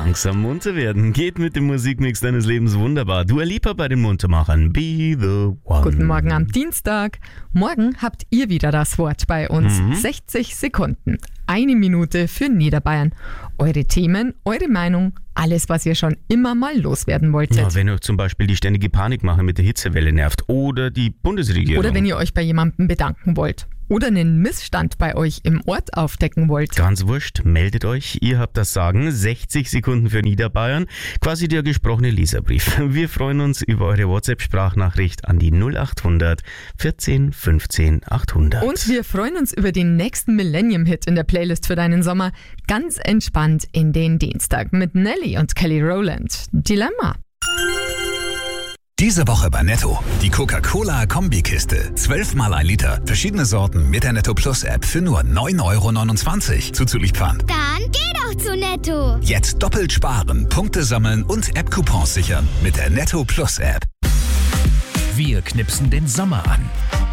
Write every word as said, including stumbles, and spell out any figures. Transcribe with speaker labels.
Speaker 1: Langsam munter werden geht mit dem Musikmix deines Lebens wunderbar. Dua Lipa bei den Muntermachern. Be the one.
Speaker 2: Guten Morgen am Dienstag. Morgen habt ihr wieder das Wort bei uns.
Speaker 1: Mhm.
Speaker 2: sechzig Sekunden. Eine Minute für Niederbayern. Eure Themen, eure Meinung, alles, was ihr schon immer mal loswerden wolltet.
Speaker 1: Ja, wenn euch zum Beispiel die ständige Panikmache mit der Hitzewelle nervt oder die Bundesregierung.
Speaker 2: Oder wenn ihr euch bei jemandem bedanken wollt. Oder einen Missstand bei euch im Ort aufdecken wollt.
Speaker 1: Ganz wurscht, meldet euch, ihr habt das Sagen. sechzig Sekunden für Niederbayern, quasi der gesprochene Leserbrief. Wir freuen uns über eure WhatsApp-Sprachnachricht an die null acht hundert vierzehn fünfzehn achthundert.
Speaker 2: Und wir freuen uns über den nächsten Millennium-Hit in der Playlist für deinen Sommer. Ganz entspannt in den Dienstag mit Nelly und Kelly Rowland. Dilemma.
Speaker 3: Diese Woche bei Netto. Die Coca-Cola-Kombikiste. zwölfmal ein Liter. Verschiedene Sorten mit der Netto Plus App für nur neun Euro neunundzwanzig. Zuzüglich Pfand.
Speaker 4: Dann geh doch zu Netto.
Speaker 3: Jetzt doppelt sparen, Punkte sammeln und App-Coupons sichern mit der Netto Plus App.
Speaker 5: Wir knipsen den Sommer an.